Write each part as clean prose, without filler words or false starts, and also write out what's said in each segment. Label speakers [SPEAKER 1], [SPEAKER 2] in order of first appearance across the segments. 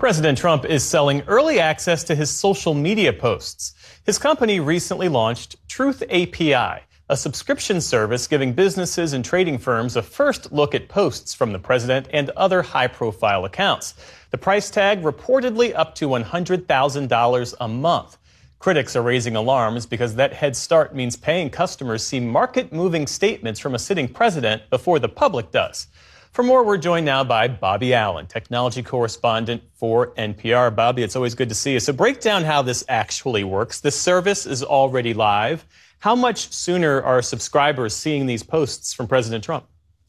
[SPEAKER 1] President Trump is selling early access to his social media posts. His company recently launched Truth API, a subscription service giving businesses and trading firms a first look at posts from the president and other high-profile accounts. The price tag reportedly up to $100,000 a month. Critics are raising alarms because that head start means paying customers see market-moving statements from a sitting president before the public does. For more, we're joined now by Bobby Allen, technology correspondent for NPR. Bobby, it's always good to see you. So break down how this actually works. This service is already live. How much sooner are subscribers seeing these posts from President Trump?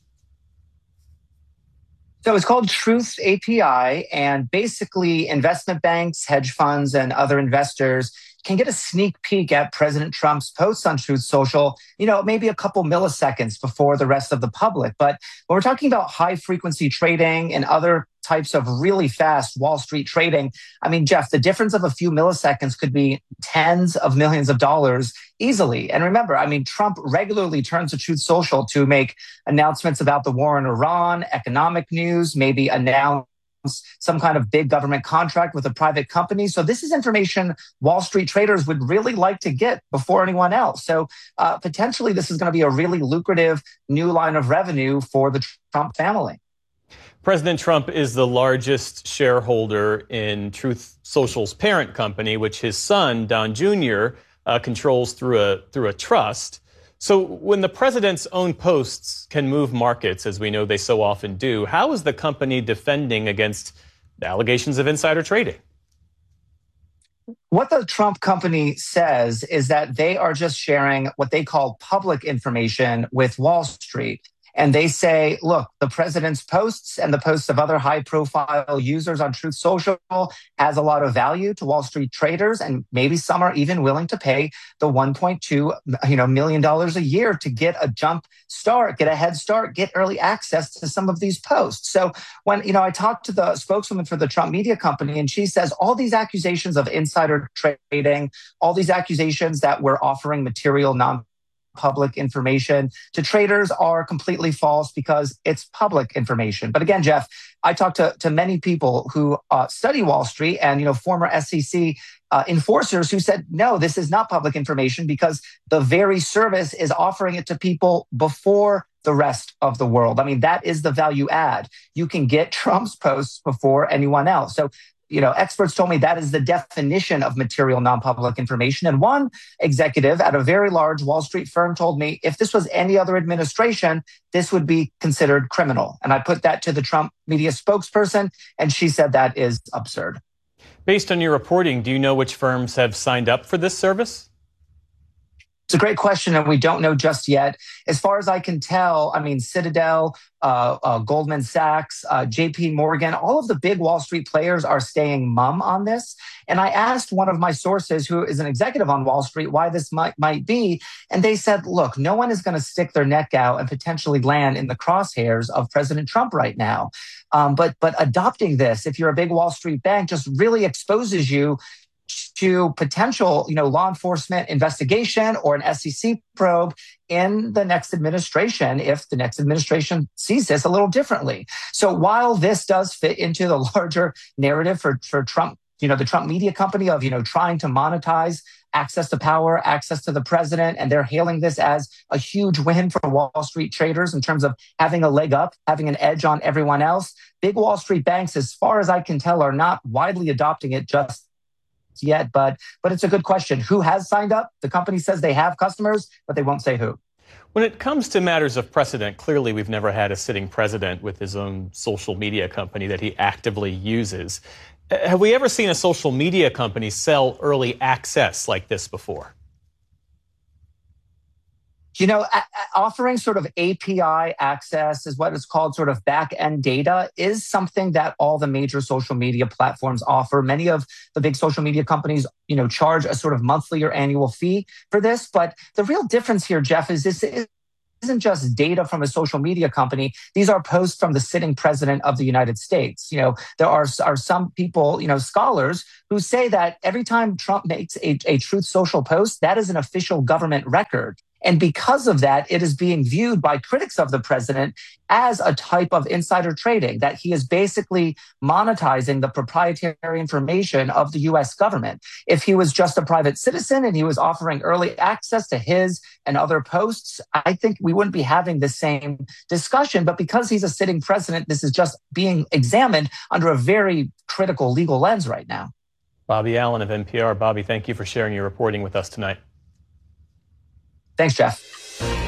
[SPEAKER 2] So it's called Truth API, and basically investment banks, hedge funds, and other investors can get a sneak peek at President Trump's posts on Truth Social, maybe a couple milliseconds before the rest of the public. But when we're talking about high frequency trading and other types of really fast Wall Street trading, Jeff, the difference of a few milliseconds could be tens of millions of dollars easily. And remember, Trump regularly turns to Truth Social to make announcements about the war in Iran, economic news, maybe announce some kind of big government contract with a private company. So this is information Wall Street traders would really like to get before anyone else. So potentially this is going to be a really lucrative new line of revenue for the Trump family.
[SPEAKER 1] President Trump is the largest shareholder in Truth Social's parent company, which his son, Don Jr., controls through a trust. So when the president's own posts can move markets, as we know they so often do, how is the company defending against the allegations of insider trading?
[SPEAKER 2] What the Trump company says is that they are just sharing what they call public information with Wall Street. And they say, look, the president's posts and the posts of other high-profile users on Truth Social has a lot of value to Wall Street traders, and maybe some are even willing to pay the $1.2 million a year to get a jump start, get a head start, get early access to some of these posts. So when I talked to the spokeswoman for the Trump media company, and she says all these accusations of insider trading, all these accusations that we're offering material non-public information to traders are completely false because it's public information. But again, Jeff, I talked to many people who study Wall Street and, former SEC enforcers who said, no, this is not public information because the very service is offering it to people before the rest of the world. That is the value add. You can get Trump's posts before anyone else. So experts told me that is the definition of material non-public information. And one executive at a very large Wall Street firm told me if this was any other administration, this would be considered criminal. And I put that to the Trump media spokesperson, and she said that is absurd.
[SPEAKER 1] Based on your reporting, do you know which firms have signed up for this service?
[SPEAKER 2] It's a great question, and we don't know just yet. As far as I can tell, Citadel, Goldman Sachs, JP Morgan, all of the big Wall Street players are staying mum on this. And I asked one of my sources, who is an executive on Wall Street, why this might be. And they said, look, no one is going to stick their neck out and potentially land in the crosshairs of President Trump right now. But adopting this, if you're a big Wall Street bank, just really exposes you to potential, law enforcement investigation or an SEC probe in the next administration if the next administration sees this a little differently. So while this does fit into the larger narrative for Trump, the Trump media company of, trying to monetize access to power, access to the president, and they're hailing this as a huge win for Wall Street traders in terms of having a leg up, having an edge on everyone else. Big Wall Street banks, as far as I can tell, are not widely adopting it just yet, but it's a good question. Who has signed up? The company says they have customers, but they won't say who.
[SPEAKER 1] When it comes to matters of precedent, clearly we've never had a sitting president with his own social media company that he actively uses. Have we ever seen a social media company sell early access like this before?
[SPEAKER 2] Offering sort of API access is what is called sort of back-end data is something that all the major social media platforms offer. Many of the big social media companies, charge a sort of monthly or annual fee for this. But the real difference here, Jeff, is this isn't just data from a social media company. These are posts from the sitting president of the United States. There are some people, scholars who say that every time Trump makes a Truth Social post, that is an official government record. And because of that, it is being viewed by critics of the president as a type of insider trading, that he is basically monetizing the proprietary information of the US government. If he was just a private citizen and he was offering early access to his and other posts, I think we wouldn't be having the same discussion. But because he's a sitting president, this is just being examined under a very critical legal lens right now.
[SPEAKER 1] Bobby Allyn of NPR. Bobby, thank you for sharing your reporting with us tonight.
[SPEAKER 2] Thanks, Jeff.